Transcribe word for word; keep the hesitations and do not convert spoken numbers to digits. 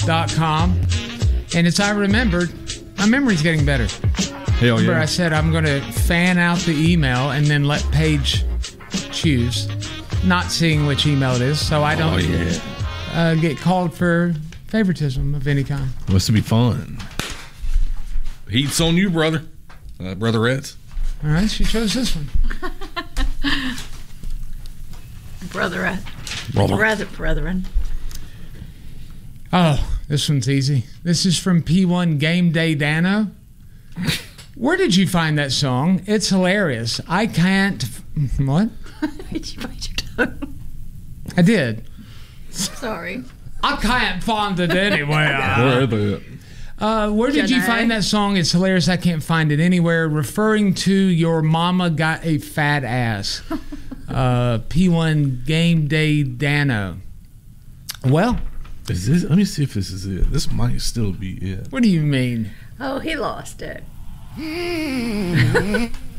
dot com. And as I remembered, my memory's getting better. Hell Remember yeah. I said I'm going to fan out the email and then let Paige choose, not seeing which email it is, so I don't Oh, yeah. uh, get called for favoritism of any kind. Must be fun. Heat's on you, brother. Uh, Brotherettes. All right, she chose this one. Brother, Brother. brother, brethren. Oh, this one's easy. This is from P one Game Day Dano. Where did you find that song? It's hilarious. I can't... What? Did you bite your tongue? I did. Sorry. I can't find it anywhere. Where the- Uh, where did you Janae? find that song? It's hilarious. I can't find it anywhere. Referring to your mama got a fat ass. Uh, P one Game Day Dano. Well, Is this? Let me see if this is it. This might still be it. what do you mean? Oh, he lost it.